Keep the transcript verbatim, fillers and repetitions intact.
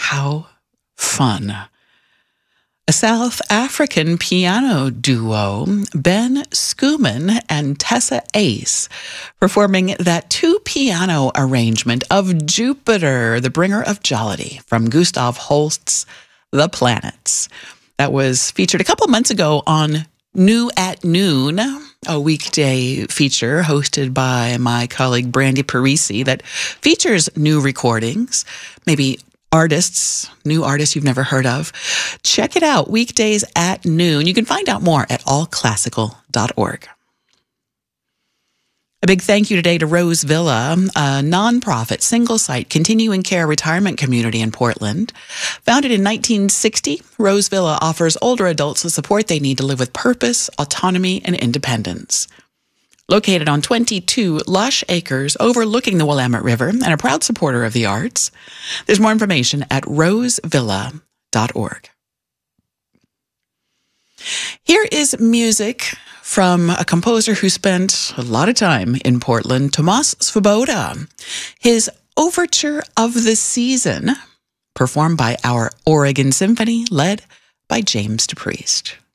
How fun. A South African piano duo, Ben Schoeman and Tessa Ace, performing that two-piano arrangement of Jupiter, the bringer of jollity, from Gustav Holst's The Planets. That was featured a couple months ago on New at Noon, a weekday feature hosted by my colleague Brandy Parisi that features new recordings, maybe artists, new artists you've never heard of. Check it out, weekdays at noon. You can find out more at all classical dot org. A big thank you today to Rose Villa, a nonprofit, single-site, continuing care retirement community in Portland. Founded in nineteen sixty, Rose Villa offers older adults the support they need to live with purpose, autonomy, and independence. Located on twenty-two lush acres overlooking the Willamette River and a proud supporter of the arts. There's more information at rose villa dot org. Here is music from a composer who spent a lot of time in Portland, Tomas Svoboda. His Overture of the Season, performed by our Oregon Symphony, led by James DePriest.